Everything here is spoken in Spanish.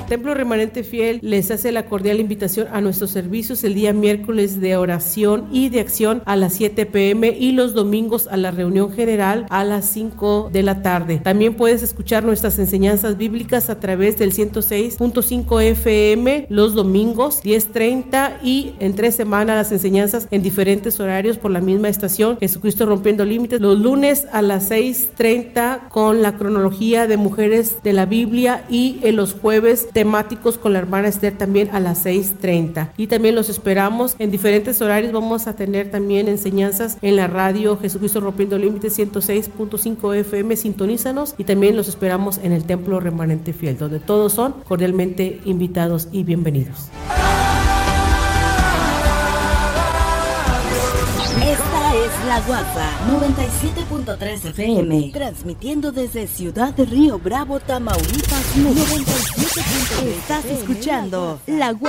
Templo Remanente Fiel les hace la cordial invitación a nuestros servicios el día miércoles de oración y de acción a las 7 p.m. y los domingos a la reunión general a las 5 de la tarde. También puedes escuchar nuestras enseñanzas bíblicas a través del 106.5 FM los domingos 10:30 y entre semana las enseñanzas en diferentes horarios por la misma estación, Jesucristo Rompiendo Límites, los lunes a las 6:30 con la cronología de mujeres de la Biblia y en los jueves temáticos con la hermana Esther también a las 6:30. Y también los esperamos en diferentes horarios. Vamos a tener también enseñanzas en la radio Jesucristo Rompiendo Límites 106.5 FM, sintonízanos, y también los esperamos en el Templo Remanente Fiel, donde todos son cordialmente invitados y bienvenidos. Esta es La Guapa 97.3 FM, transmitiendo desde Ciudad de Río Bravo, Tamaulipas, 97.3. Estás escuchando La Guapa.